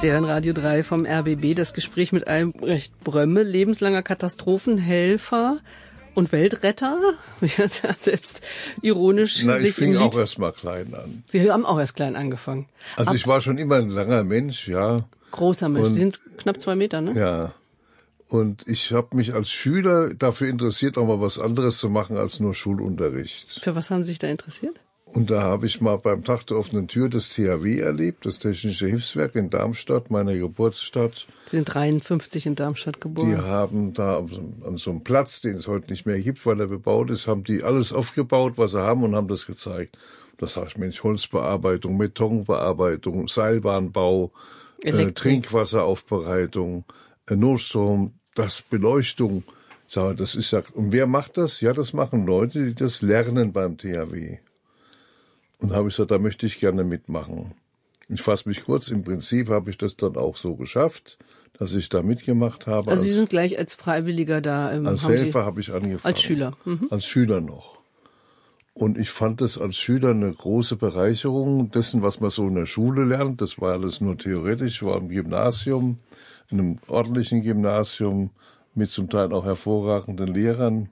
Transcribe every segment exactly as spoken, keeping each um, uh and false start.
Sie hören Radio drei vom R B B, das Gespräch mit Albrecht Brömme, lebenslanger Katastrophenhelfer und Weltretter, wie er es ja selbst ironisch Na, sich ich fing im auch Lied... erst mal klein an. Sie haben auch erst klein angefangen. Also Ab ich war schon immer ein langer Mensch, ja. großer Mensch, Und, Sie sind knapp zwei Meter, ne? Ja. Und ich habe mich als Schüler dafür interessiert, auch mal was anderes zu machen als nur Schulunterricht. Für was haben Sie sich da interessiert? Und da habe ich mal beim Tag der offenen Tür das T H W erlebt, das Technische Hilfswerk in Darmstadt, meiner Geburtsstadt. Sie sind dreiundfünfzig in Darmstadt geboren. Die haben da an so einem Platz, den es heute nicht mehr gibt, weil er bebaut ist, haben die alles aufgebaut, was sie haben, und haben das gezeigt. Da sag ich, Mensch, Holzbearbeitung, Betonbearbeitung, Seilbahnbau, äh, Trinkwasseraufbereitung, äh, Notstrom, das Beleuchtung. Sag, das ist ja, und wer macht das? Ja, das machen Leute, die das lernen beim T H W. Und habe ich gesagt, da möchte ich gerne mitmachen. Ich fasse mich kurz, im Prinzip habe ich das dann auch so geschafft, dass ich da mitgemacht habe. Also als, Sie sind gleich als Freiwilliger da. Ähm, als haben Helfer Sie, habe ich angefangen. Als Schüler. Mhm. Als Schüler noch. Und ich fand das als Schüler eine große Bereicherung dessen, was man so in der Schule lernt. Das war alles nur theoretisch. Ich war im Gymnasium, in einem ordentlichen Gymnasium mit zum Teil auch hervorragenden Lehrern.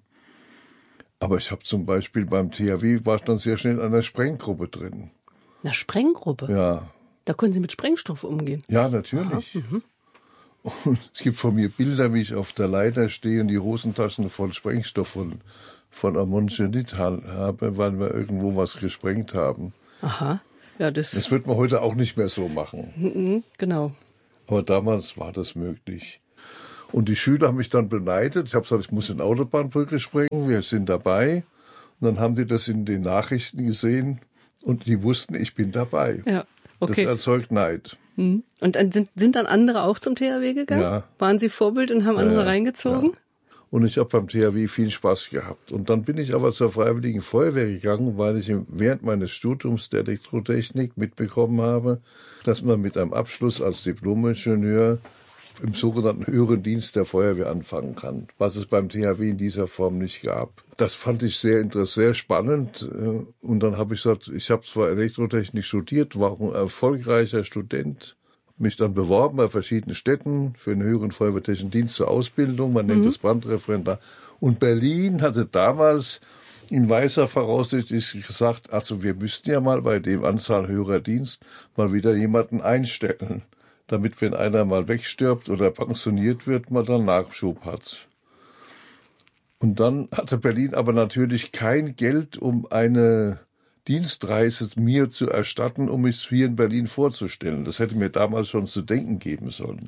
Aber ich habe zum Beispiel beim T H W, war ich dann sehr schnell in einer Sprenggruppe drin. Eine Sprenggruppe? Ja. Da können Sie mit Sprengstoff umgehen? Ja, natürlich. Aha, mhm. Und es gibt von mir Bilder, wie ich auf der Leiter stehe und die Hosentaschen voll Sprengstoff von, von Amonschenit habe, weil wir irgendwo was gesprengt haben. Aha. Ja, das, das wird man heute auch nicht mehr so machen. Mhm, genau. Aber damals war das möglich. Und die Schüler haben mich dann beneidet. Ich habe gesagt, ich muss in Autobahnbrücke sprengen, wir sind dabei. Und dann haben die das in den Nachrichten gesehen und die wussten, ich bin dabei. Ja, okay. Das erzeugt Neid. Und dann sind, sind dann andere auch zum T H W gegangen? Ja. Waren Sie Vorbild und haben andere ja, reingezogen? Ja. Und ich habe beim T H W viel Spaß gehabt. Und dann bin ich aber zur Freiwilligen Feuerwehr gegangen, weil ich während meines Studiums der Elektrotechnik mitbekommen habe, dass man mit einem Abschluss als Diplom-Ingenieur im sogenannten höheren Dienst der Feuerwehr anfangen kann, was es beim T H W in dieser Form nicht gab. Das fand ich sehr interessant, sehr spannend. Und dann habe ich gesagt, ich habe zwar Elektrotechnik studiert, war auch ein erfolgreicher Student, habe mich dann beworben bei verschiedenen Städten für einen höheren feuerwehrtechnischen Dienst zur Ausbildung, man nennt es mhm. Brandreferendar. Und Berlin hatte damals in weiser Voraussicht gesagt, also wir müssten ja mal bei dem Anzahl höherer Dienst mal wieder jemanden einstellen, damit, wenn einer mal wegstirbt oder pensioniert wird, man dann Nachschub hat. Und dann hatte Berlin aber natürlich kein Geld, um eine Dienstreise mir zu erstatten, um mich hier in Berlin vorzustellen. Das hätte mir damals schon zu denken geben sollen.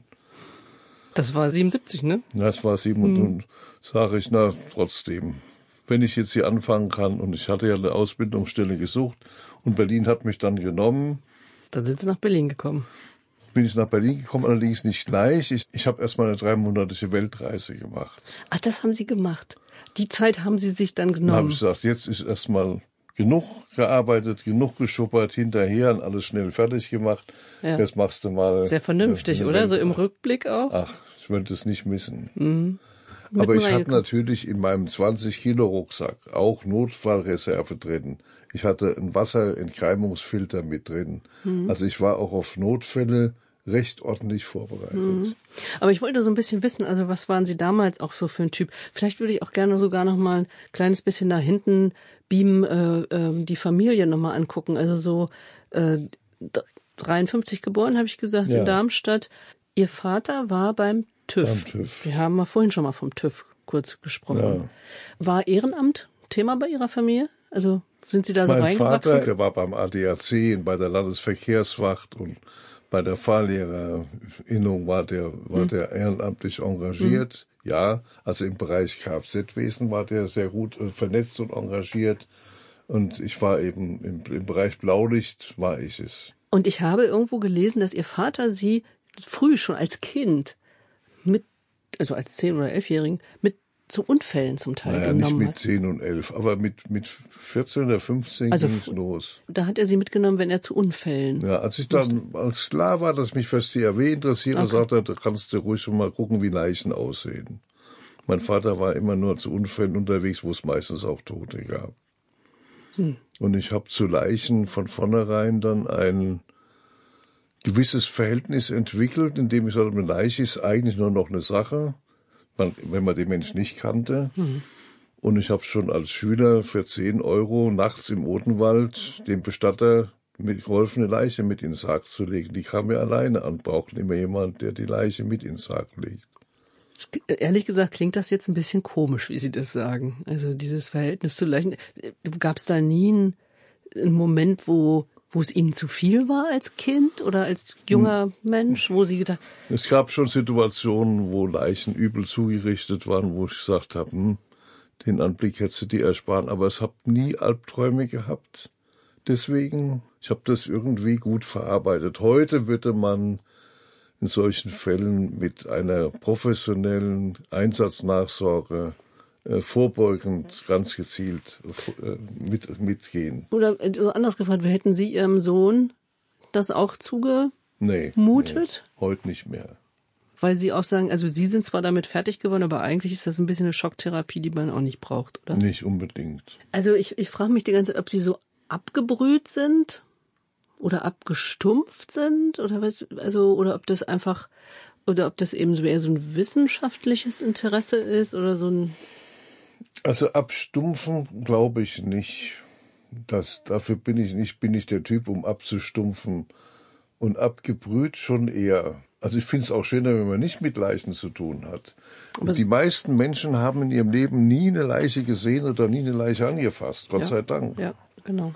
Das war siebenundsiebzig, ne? Das war siebenundsiebzig. Hm. Und sage ich, na, trotzdem, wenn ich jetzt hier anfangen kann, und ich hatte ja eine Ausbildungsstelle gesucht, und Berlin hat mich dann genommen. Dann sind Sie nach Berlin gekommen. Bin ich nach Berlin gekommen, allerdings nicht gleich. Ich, ich habe erstmal eine dreimonatige Weltreise gemacht. Ach, das haben Sie gemacht. Die Zeit haben Sie sich dann genommen. Dann habe ich gesagt, jetzt ist erstmal genug gearbeitet, genug geschuppert, hinterher und alles schnell fertig gemacht. Ja. Jetzt machst du mal... Sehr vernünftig, eine, eine oder? So im Rückblick auch? Ach, ich würde es nicht missen. Mhm. Aber ich hatte natürlich in meinem zwanzig Kilo Rucksack auch Notfallreserve drin. Ich hatte einen Wasserentkeimungsfilter mit drin. Mhm. Also ich war auch auf Notfälle recht ordentlich vorbereitet. Mhm. Aber ich wollte so ein bisschen wissen, also was waren Sie damals auch so für ein Typ? Vielleicht würde ich auch gerne sogar noch mal ein kleines bisschen nach hinten beamen, äh, äh, die Familie noch mal angucken. Also so äh, dreiundfünfzig geboren, habe ich gesagt, ja. In Darmstadt. Ihr Vater war beim TÜV. Beim TÜV. Wir haben mal vorhin schon mal vom TÜV kurz gesprochen. Ja. War Ehrenamt Thema bei Ihrer Familie? Also sind Sie da so mein reingewachsen? Mein Vater, der war beim A D A C, bei der Landesverkehrswacht und bei der Fahrlehrerinnung war der, war hm. der ehrenamtlich engagiert. Hm. Ja, also im Bereich Kfz-Wesen war der sehr gut vernetzt und engagiert. Und ich war eben im, im Bereich Blaulicht, war ich es. Und ich habe irgendwo gelesen, dass Ihr Vater Sie früh schon als Kind mit, also als zehn- oder elfjährigen, mit zu Unfällen zum Teil naja, genommen nicht mit hat. zehn und elf, aber mit, mit vierzehn oder fünfzehn also, ging es los. Da hat er Sie mitgenommen, wenn er zu Unfällen... Ja, als ich dann, als klar war, dass mich fürs T H W interessiert, okay. sagte er, da kannst du ruhig schon mal gucken, wie Leichen aussehen. Mein Vater war immer nur zu Unfällen unterwegs, wo es meistens auch Tote gab. Hm. Und ich habe zu Leichen von vornherein dann ein gewisses Verhältnis entwickelt, in dem ich sage, eine Leiche ist eigentlich nur noch eine Sache, wenn man den Menschen nicht kannte. Mhm. Und ich habe schon als Schüler für zehn Euro nachts im Odenwald dem Bestatter geholfen, eine Leiche mit in den Sarg zu legen. Die kam mir alleine an, brauchten immer jemand, der die Leiche mit in den Sarg legt. Ehrlich gesagt klingt das jetzt ein bisschen komisch, wie Sie das sagen. Also dieses Verhältnis zu Leichen. Gab es da nie einen, einen Moment, wo, wo es Ihnen zu viel war als Kind oder als junger Mensch, wo Sie gedacht... Es gab schon Situationen, wo Leichen übel zugerichtet waren, wo ich gesagt habe, hm, den Anblick hättest du dir ersparen, aber es habe nie Albträume gehabt. Deswegen, ich habe das irgendwie gut verarbeitet. Heute würde man in solchen Fällen mit einer professionellen Einsatznachsorge äh, vorbeugend ganz gezielt äh, mit, mitgehen. Oder äh, anders gefragt, hätten Sie Ihrem Sohn das auch zugemutet? Nee, nee, heute nicht mehr. Weil Sie auch sagen, also Sie sind zwar damit fertig geworden, aber eigentlich ist das ein bisschen eine Schocktherapie, die man auch nicht braucht, oder? Nicht unbedingt. Also ich, ich frage mich die ganze Zeit, ob Sie so abgebrüht sind oder abgestumpft sind oder was, also oder ob das einfach oder ob das eben so eher so ein wissenschaftliches Interesse ist oder so ein. Also abstumpfen glaube ich nicht. Das, dafür bin ich nicht, bin ich der Typ, um abzustumpfen. Und abgebrüht schon eher. Also ich finde es auch schöner, wenn man nicht mit Leichen zu tun hat. Die meisten Menschen haben in ihrem Leben nie eine Leiche gesehen oder nie eine Leiche angefasst, Gott ja, sei Dank. Ja, genau.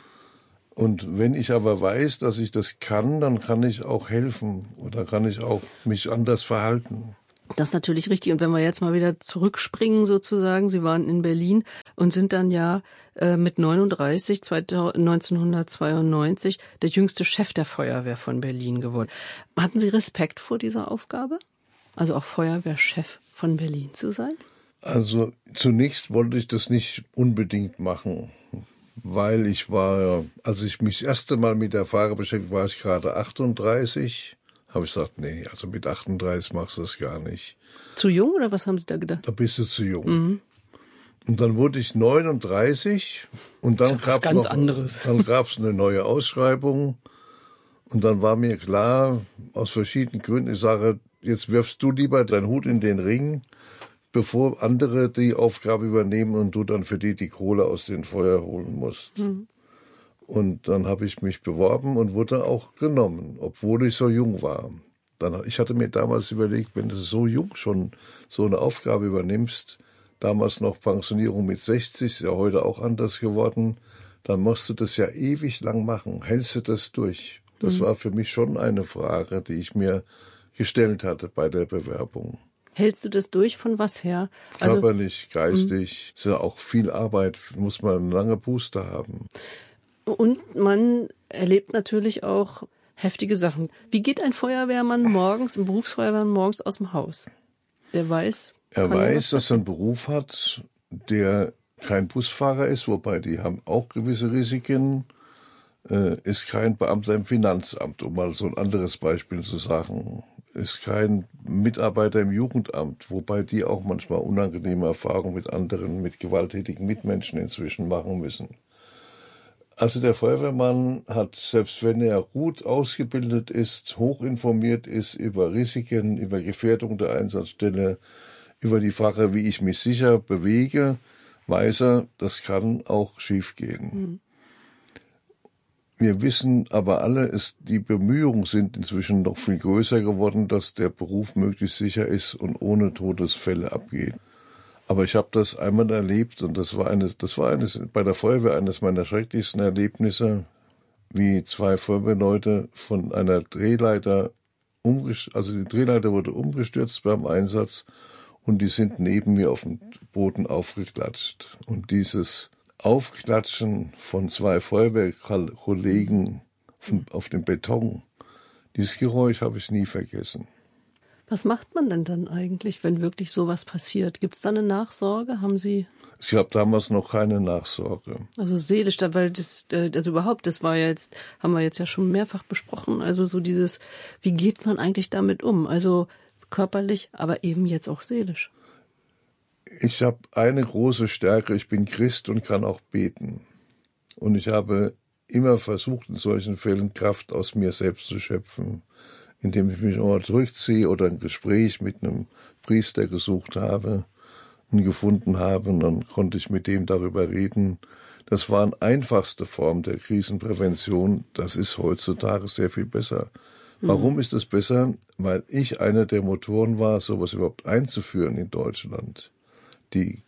Und wenn ich aber weiß, dass ich das kann, dann kann ich auch helfen oder kann ich auch mich anders verhalten. Das ist natürlich richtig. Und wenn wir jetzt mal wieder zurückspringen sozusagen, Sie waren in Berlin und sind dann ja äh, mit neununddreißig, neunzehnhundertzweiundneunzig, der jüngste Chef der Feuerwehr von Berlin geworden. Hatten Sie Respekt vor dieser Aufgabe? Also auch Feuerwehrchef von Berlin zu sein? Also zunächst wollte ich das nicht unbedingt machen, weil ich war, als ich mich das erste Mal mit der Frage beschäftigt, war ich gerade achtunddreißig. Habe ich gesagt, nee, also mit achtunddreißig machst du das gar nicht. Zu jung oder was haben Sie da gedacht? Da bist du zu jung. Mhm. Und dann wurde ich neununddreißig und dann gab es dann gab's eine neue Ausschreibung und dann war mir klar, aus verschiedenen Gründen, ich sage, jetzt wirfst du lieber deinen Hut in den Ring, bevor andere die Aufgabe übernehmen und du dann für die die Kohle aus dem Feuer holen musst. Mhm. Und dann habe ich mich beworben und wurde auch genommen, obwohl ich so jung war. Dann, ich hatte mir damals überlegt, wenn du so jung schon so eine Aufgabe übernimmst, damals noch Pensionierung mit sechzig, ist ja heute auch anders geworden, dann musst du das ja ewig lang machen. Hältst du das durch? Das mhm. war für mich schon eine Frage, die ich mir gestellt hatte bei der Bewerbung. Hältst du das durch? Von was her? Körperlich, also, geistig. Ist ja auch viel Arbeit, muss man eine lange Puste haben. Und man erlebt natürlich auch heftige Sachen. Wie geht ein Feuerwehrmann morgens, ein Berufsfeuerwehrmann morgens aus dem Haus? Der weiß... Er weiß, dass er einen Beruf hat, der kein Busfahrer ist, wobei die haben auch gewisse Risiken, äh, ist kein Beamter im Finanzamt, um mal so ein anderes Beispiel zu sagen. Ist kein Mitarbeiter im Jugendamt, wobei die auch manchmal unangenehme Erfahrungen mit anderen, mit gewalttätigen Mitmenschen inzwischen machen müssen. Also der Feuerwehrmann hat, selbst wenn er gut ausgebildet ist, hochinformiert ist über Risiken, über Gefährdung der Einsatzstelle, über die Frage, wie ich mich sicher bewege, weiß er, das kann auch schiefgehen. Mhm. Wir wissen aber alle, es, die Bemühungen sind inzwischen noch viel größer geworden, dass der Beruf möglichst sicher ist und ohne Todesfälle abgeht. Aber ich habe das einmal erlebt und das war eines, das war eines bei der Feuerwehr eines meiner schrecklichsten Erlebnisse, wie zwei Feuerwehrleute von einer Drehleiter umgestürzt, also die Drehleiter wurde umgestürzt beim Einsatz und die sind neben mir auf dem Boden aufgeklatscht. Und dieses Aufklatschen von zwei Feuerwehrkollegen auf dem Beton, dieses Geräusch habe ich nie vergessen. Was macht man denn dann eigentlich, wenn wirklich sowas passiert? Gibt es da eine Nachsorge? Haben Sie? Es gab damals noch keine Nachsorge. Also seelisch, weil das, also überhaupt, das war ja jetzt, haben wir jetzt ja schon mehrfach besprochen. Also so dieses, wie geht man eigentlich damit um? Also körperlich, aber eben jetzt auch seelisch. Ich habe eine große Stärke, ich bin Christ und kann auch beten. Und ich habe immer versucht, in solchen Fällen Kraft aus mir selbst zu schöpfen. indem ich mich nochmal zurückziehe oder ein Gespräch mit einem Priester gesucht habe und gefunden habe. Und dann konnte ich mit dem darüber reden. Das war eine einfachste Form der Krisenprävention. Das ist heutzutage sehr viel besser. Warum mhm. ist es besser? Weil ich einer der Motoren war, sowas überhaupt einzuführen in Deutschland. Die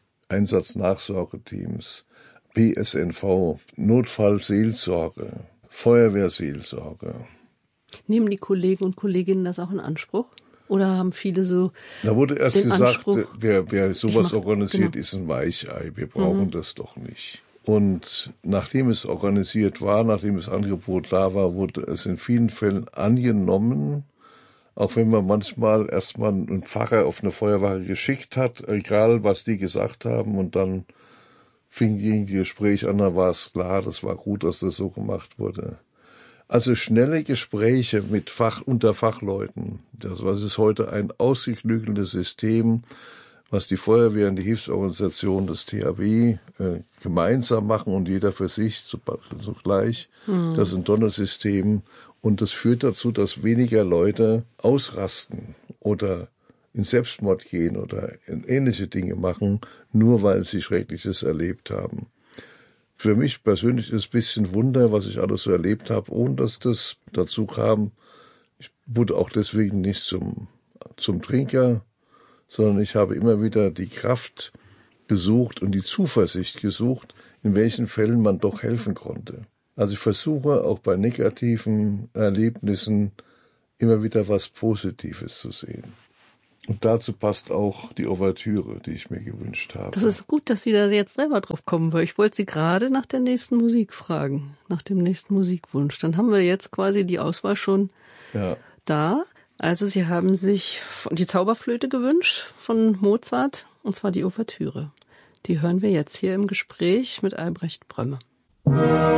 Einsatznachsorgeteams, B S N V, Notfallseelsorge, Feuerwehrseelsorge. Nehmen die Kollegen und Kolleginnen das auch in Anspruch? Oder haben viele so Da wurde erst den gesagt, Anspruch, wer, wer sowas mach, organisiert, genau. ist ein Weichei. Wir brauchen mhm. das doch nicht. Und nachdem es organisiert war, nachdem das Angebot da war, wurde es in vielen Fällen angenommen, auch wenn man manchmal erstmal einen Pfarrer auf eine Feuerwache geschickt hat, egal was die gesagt haben, und dann fing die Gespräche an, da war es klar, das war gut, dass das so gemacht wurde. Also schnelle Gespräche mit Fach, unter Fachleuten, das was ist heute ein ausgeklügeltes System, was die Feuerwehr und die Hilfsorganisation des T H W äh, gemeinsam machen und jeder für sich zugleich. Mhm. Das ist ein tolles System und das führt dazu, dass weniger Leute ausrasten oder in Selbstmord gehen oder in ähnliche Dinge machen, nur weil sie Schreckliches erlebt haben. Für mich persönlich ist es ein bisschen Wunder, was ich alles so erlebt habe, ohne dass das dazu kam. Ich wurde auch deswegen nicht zum, zum Trinker, sondern ich habe immer wieder die Kraft gesucht und die Zuversicht gesucht, in welchen Fällen man doch helfen konnte. Also ich versuche auch bei negativen Erlebnissen immer wieder was Positives zu sehen. Und dazu passt auch die Ouvertüre, die ich mir gewünscht habe. Das ist gut, dass Sie da jetzt selber drauf kommen, weil ich wollte Sie gerade nach der nächsten Musik fragen, nach dem nächsten Musikwunsch. Dann haben wir jetzt quasi die Auswahl schon ja. da. Also Sie haben sich die Zauberflöte gewünscht von Mozart, und zwar die Ouvertüre. Die hören wir jetzt hier im Gespräch mit Albrecht Brömme.